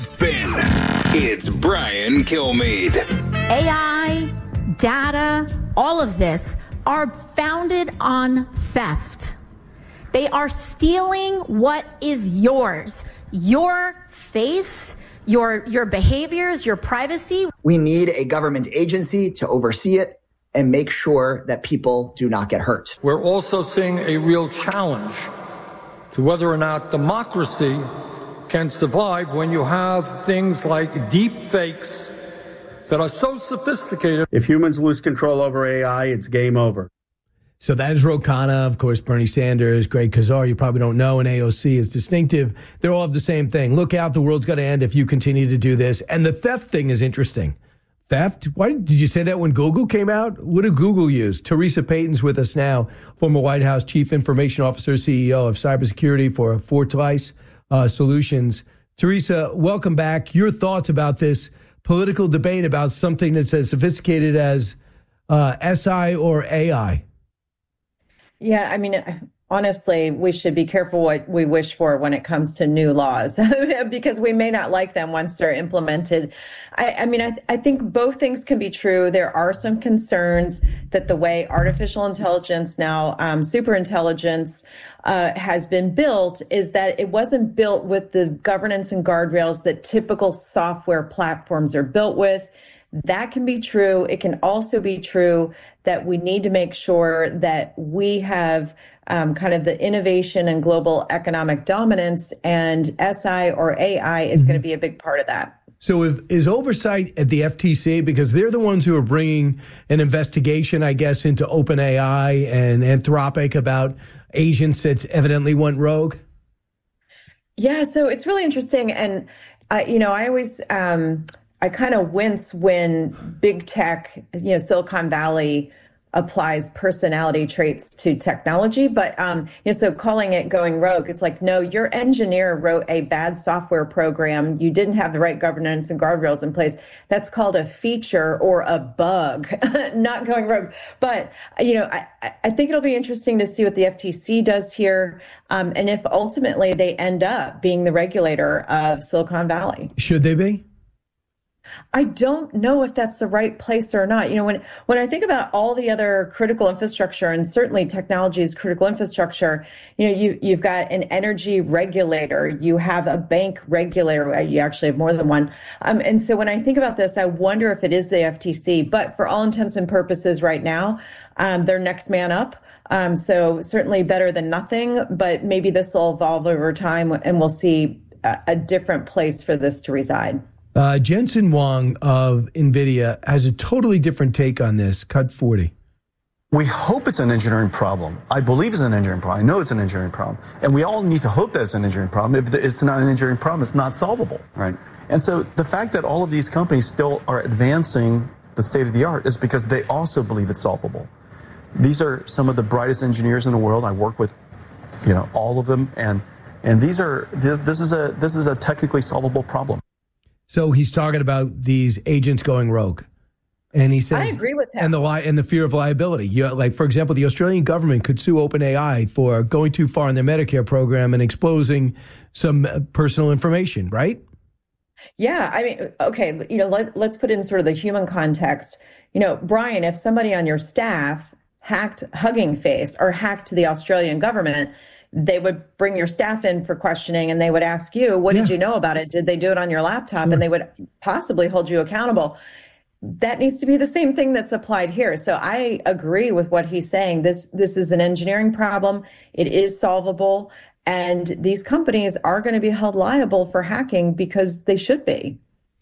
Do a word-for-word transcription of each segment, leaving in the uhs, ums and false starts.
Spin. It's Brian Kilmeade. A I, data, all of this are founded on theft. They are stealing what is yours, your face, your your behaviors, your privacy. We need a government agency to oversee it and make sure that people do not get hurt. We're also seeing a real challenge to whether or not democracy can survive when you have things like deep fakes that are so sophisticated. If humans lose control over A I, it's game over. So that is Ro Khanna, of course, Bernie Sanders, Greg Casar, you probably don't know, and A O C is distinctive. They're all have the same thing. Look out, the world's going to end if you continue to do this. And the theft thing is interesting. Theft? Why did you say that when Google came out? What did Google use? Teresa Payton's with us now, former White House Chief Information Officer, C E O of cybersecurity for Fortlice uh, Solutions. Teresa, welcome back. Your thoughts about this political debate about something that's as sophisticated as uh, S I or A I? Yeah, I mean, honestly, we should be careful what we wish for when it comes to new laws, because we may not like them once they're implemented. I, I mean, I, I think both things can be true. There are some concerns that the way artificial intelligence, now um, super intelligence, uh, has been built is that it wasn't built with the governance and guardrails that typical software platforms are built with. That can be true. It can also be true that we need to make sure that we have um, kind of the innovation and global economic dominance, and S I or A I is mm-hmm. going to be a big part of that. So if, is oversight at the F T C, because they're the ones who are bringing an investigation, I guess, into OpenAI and Anthropic about agents that evidently went rogue? Yeah, so it's really interesting. And, uh, you know, I always... Um, I kind of wince when big tech, you know, Silicon Valley applies personality traits to technology. But, um, you know, so calling it going rogue, it's like, no, your engineer wrote a bad software program. You didn't have the right governance and guardrails in place. That's called a feature or a bug, not going rogue. But, you know, I, I think it'll be interesting to see what the F T C does here. Um, and if ultimately they end up being the regulator of Silicon Valley. Should they be? I don't know if that's the right place or not. You know, when when I think about all the other critical infrastructure, and certainly technology is critical infrastructure, you know, you, you've got an energy regulator, you have a bank regulator, you actually have more than one. Um, and so when I think about this, I wonder if it is the F T C. But for all intents and purposes right now, um, they're next man up. Um, so certainly better than nothing, but maybe this will evolve over time and we'll see a, a different place for this to reside. Uh, Jensen Huang of NVIDIA has a totally different take on this. Cut forty. We hope it's an engineering problem. I believe it's an engineering problem. I know it's an engineering problem. And we all need to hope that it's an engineering problem. If it's not an engineering problem, it's not solvable, right? And so the fact that all of these companies still are advancing the state of the art is because they also believe it's solvable. These are some of the brightest engineers in the world. I work with, you know, all of them. And, and these are, this is a, this is a technically solvable problem. So he's talking about these agents going rogue, and he says, "I agree with him." And the li- and the fear of liability. You know, like, for example, the Australian government could sue OpenAI for going too far in their Medicare program and exposing some personal information, right? Yeah, I mean, okay, you know, let, let's put in sort of the human context. You know, Brian, if somebody on your staff hacked Hugging Face or hacked the Australian government, they would bring your staff in for questioning and they would ask you, what yeah. did you know about it? Did they do it on your laptop? Sure. And they would possibly hold you accountable. That needs to be the same thing that's applied here. So I agree with what he's saying. This, this is an engineering problem. It is solvable. And these companies are going to be held liable for hacking because they should be.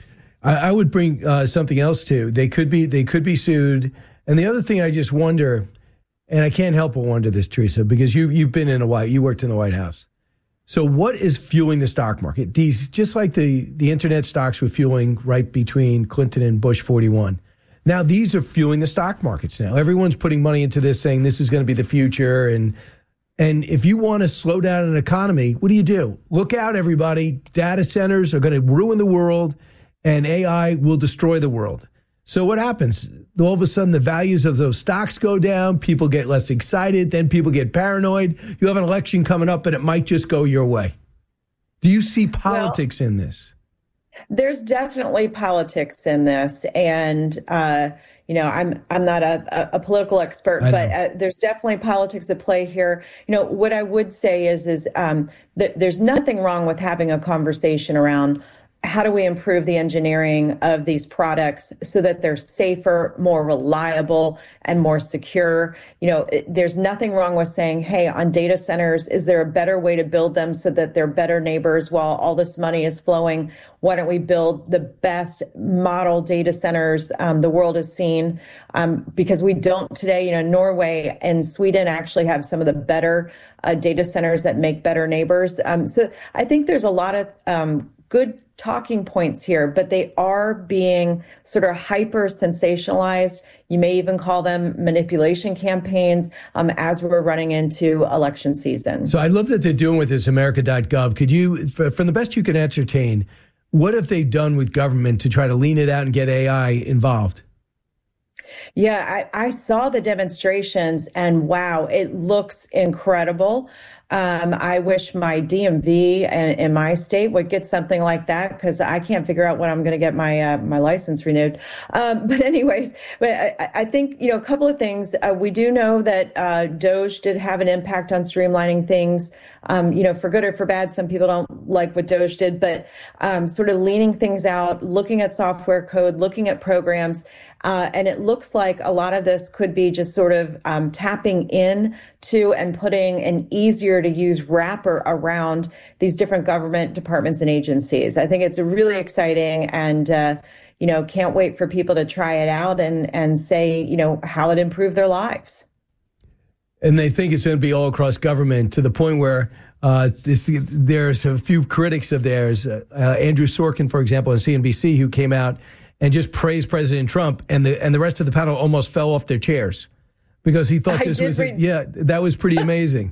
I, I would bring uh, something else too. They could be, they could be sued. And the other thing I just wonder, and I can't help but wonder this, Teresa, because you, you've been in a White, you worked in the White House. So what is fueling the stock market? These, just like the, the internet stocks were fueling right between Clinton and Bush forty-one. Now these are fueling the stock markets now. Everyone's putting money into this, saying this is going to be the future. And, and if you want to slow down an economy, what do you do? Look out, everybody. Data centers are going to ruin the world and A I will destroy the world. So what happens? All of a sudden, the values of those stocks go down. People get less excited. Then people get paranoid. You have an election coming up, and it might just go your way. Do you see politics well, in this? There's definitely politics in this, and uh, you know, I'm I'm not a, a political expert, but uh, there's definitely politics at play here. You know, what I would say is is um, that there's nothing wrong with having a conversation around how do we improve the engineering of these products so that they're safer, more reliable, and more secure. You know, it, there's nothing wrong with saying, hey, on data centers, is there a better way to build them so that they're better neighbors while all this money is flowing? Why don't we build the best model data centers um, the world has seen? Um, because we don't today. You know, Norway and Sweden actually have some of the better uh, data centers that make better neighbors. Um, so I think there's a lot of um, good talking points here, but they are being sort of hyper sensationalized. You may even call them manipulation campaigns um, as we're running into election season. So I love that they're doing with this America dot gov. Could you, from the best you can ascertain, what have they done with government to try to lean it out and get A I involved? Yeah, I, I saw the demonstrations and wow, it looks incredible. Um, I wish my D M V in, in my state would get something like that because I can't figure out when I'm going to get my uh, my license renewed. Um, but anyways, but I, I think, you know, a couple of things. Uh, we do know that uh, Doge did have an impact on streamlining things. Um, you know, for good or for bad, some people don't like what Doge did, but um, sort of leaning things out, looking at software code, looking at programs. Uh, and it looks like a lot of this could be just sort of um, tapping in to and putting an easier to use wrapper around these different government departments and agencies. I think it's really exciting and, uh, you know, can't wait for people to try it out and, and say, you know, how it improved their lives. And they think it's going to be all across government to the point where uh, this, there's a few critics of theirs, uh, uh, Andrew Sorkin, for example, on C N B C, who came out and just praised President Trump, and the and the rest of the panel almost fell off their chairs because he thought this was, a, yeah, that was pretty amazing.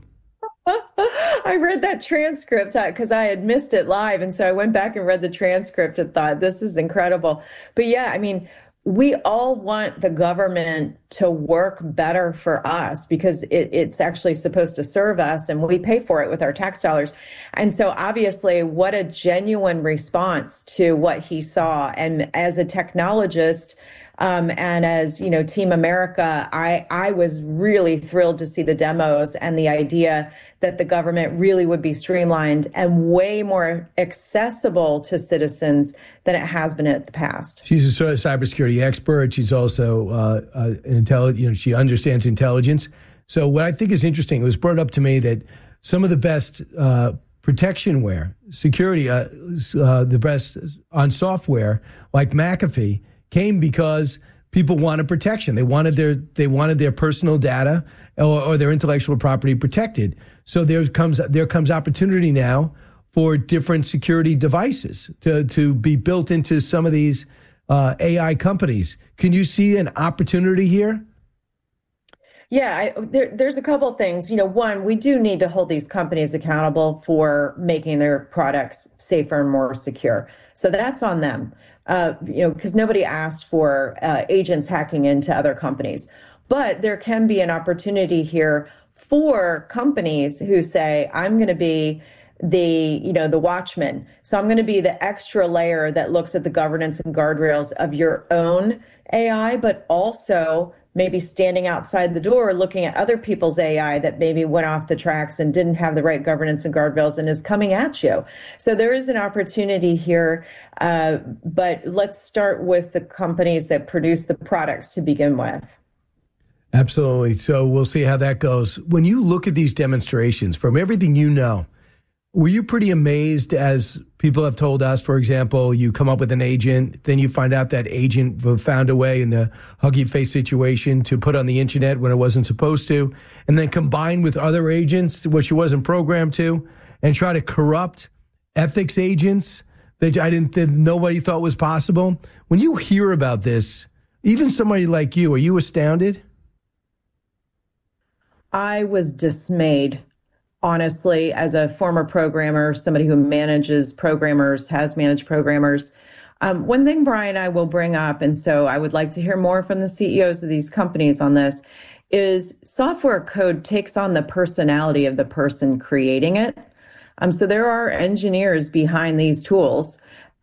I read that transcript because I had missed it live, and so I went back and read the transcript and thought, this is incredible. But yeah, I mean, we all want the government to work better for us because it, it's actually supposed to serve us and we pay for it with our tax dollars. And so obviously what a genuine response to what he saw. And as a technologist, Um, and as, you know, Team America, I, I was really thrilled to see the demos and the idea that the government really would be streamlined and way more accessible to citizens than it has been in the past. She's a sort of cybersecurity expert. She's also uh, uh, an intelligent, you know, she understands intelligence. So what I think is interesting, it was brought up to me that some of the best uh, protectionware, security, uh, uh, the best on software like McAfee, came because people wanted protection. They wanted their they wanted their personal data or, or their intellectual property protected. So there comes there comes opportunity now for different security devices to to be built into some of these uh, A I companies. Can you see an opportunity here? Yeah, I, there, there's a couple of things. You know, one, we do need to hold these companies accountable for making their products safer and more secure. So that's on them. Uh, you know, because nobody asked for uh, agents hacking into other companies. But there can be an opportunity here for companies who say, I'm going to be the, you know, the watchman. So I'm going to be the extra layer that looks at the governance and guardrails of your own A I, but also maybe standing outside the door looking at other people's A I that maybe went off the tracks and didn't have the right governance and guardrails and is coming at you. So there is an opportunity here, uh, but let's start with the companies that produce the products to begin with. Absolutely. So we'll see how that goes. When you look at these demonstrations, from everything you know, were you pretty amazed, as people have told us, for example, you come up with an agent, then you find out that agent found a way in the Huggy Face situation to put on the internet when it wasn't supposed to, and then combine with other agents, which it wasn't programmed to, and try to corrupt ethics agents that I didn't that nobody thought was possible? When you hear about this, even somebody like you, are you astounded? I was dismayed. Honestly, as a former programmer, somebody who manages programmers, has managed programmers, um, one thing, Brian, I will bring up, and so I would like to hear more from the C E Os of these companies on this, is software code takes on the personality of the person creating it. Um, so there are engineers behind these tools,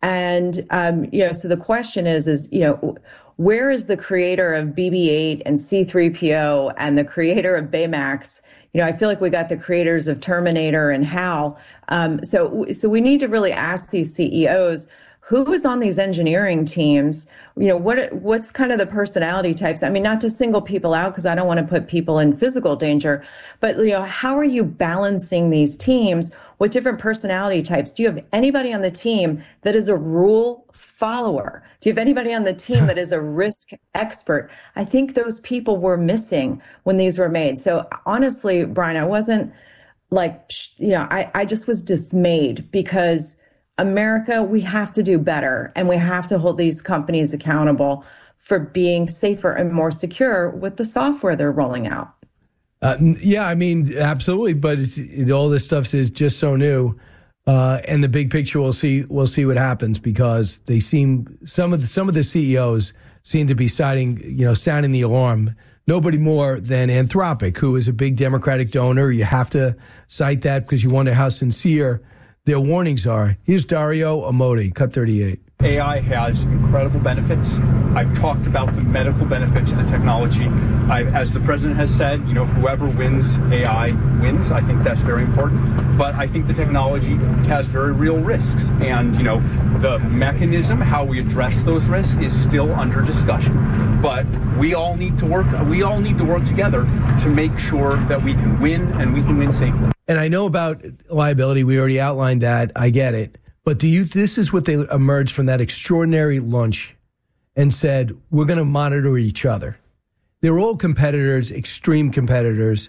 And, um, you know, so the question is, is, you know, where is the creator of B B eight and C three P O and the creator of Baymax? You know, I feel like we got the creators of Terminator and HAL. Um, so, so we need to really ask these C E Os, who is on these engineering teams? You know, what what's kind of the personality types? I mean, not to single people out because I don't want to put people in physical danger, but, you know, how are you balancing these teams with different personality types? Do you have anybody on the team that is a rule follower? Do you have anybody on the team that is a risk expert? I think those people were missing when these were made. So honestly, Brian, I wasn't like, you know, I, I just was dismayed because America, we have to do better, and we have to hold these companies accountable for being safer and more secure with the software they're rolling out. Uh, yeah, I mean, absolutely. But it's, it, all this stuff is just so new, uh, and the big picture, we'll see. We'll see what happens because they seem some of the some of the C E Os seem to be citing, you know, sounding the alarm. Nobody more than Anthropic, who is a big Democratic donor. You have to cite that because you wonder how sincere their warnings are. Here's Dario Amodi, Cut thirty-eight. A I has incredible benefits. I've talked about the medical benefits of the technology. I, as the president has said, you know, whoever wins A I wins. I think that's very important. But I think the technology has very real risks. And, you know, the mechanism, how we address those risks is still under discussion. But we all need to work, we all need to work together to make sure that we can win and we can win safely. And I know about liability. We already outlined that. I get it. But do you? This is what they emerged from that extraordinary lunch and said, we're going to monitor each other. They're all competitors, extreme competitors.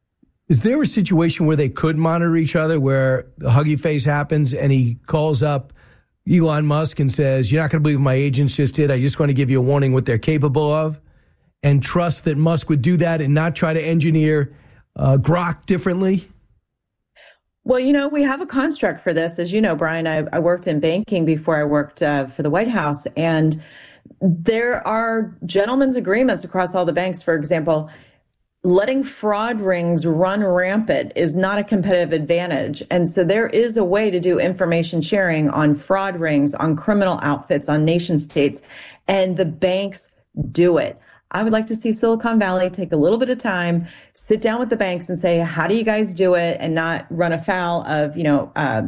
Is there a situation where they could monitor each other, where the Huggy Face happens and he calls up Elon Musk and says, you're not going to believe what my agents just did. I just want to give you a warning what they're capable of, and trust that Musk would do that and not try to engineer uh, Grok differently? Well, you know, we have a construct for this. As you know, Brian, I, I worked in banking before I worked uh, for the White House. And there are gentlemen's agreements across all the banks. For example, letting fraud rings run rampant is not a competitive advantage. And so there is a way to do information sharing on fraud rings, on criminal outfits, on nation states, and the banks do it. I would like to see Silicon Valley take a little bit of time, sit down with the banks and say, how do you guys do it, and not run afoul of, you know, uh,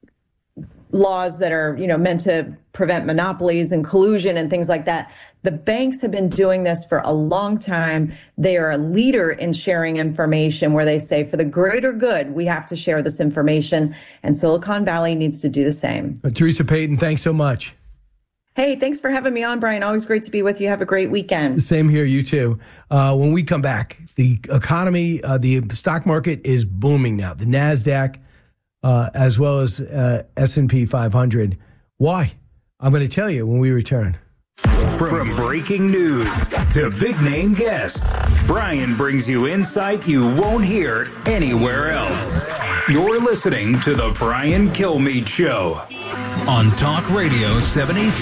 laws that are, you know, meant to prevent monopolies and collusion and things like that. The banks have been doing this for a long time. They are a leader in sharing information, where they say, for the greater good, we have to share this information. And Silicon Valley needs to do the same. Uh, Teresa Payton, thanks so much. Hey, thanks for having me on, Brian. Always great to be with you. Have a great weekend. Same here, you too. Uh, when we come back, the economy, uh, the stock market is booming now. The NASDAQ, uh, as well as uh, S and P five hundred. Why? I'm going to tell you when we return. From breaking news to big-name guests, Brian brings you insight you won't hear anywhere else. You're listening to The Brian Kilmeade Show on Talk Radio seventy-six.